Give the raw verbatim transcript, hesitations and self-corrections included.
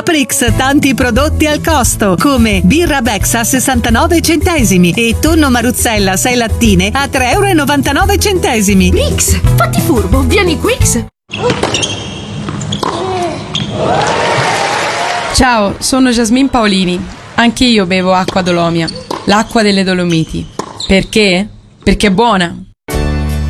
Prix, tanti prodotti al costo, come birra Bex a sessantanove centesimi e tonno Maruzzella sei lattine a tre e novantanove centesimi. Prix, fatti furbo, vieni Quix. Ciao, sono Jasmine Paolini. Anche io bevo acqua Dolomia, l'acqua delle Dolomiti. Perché? Perché è buona.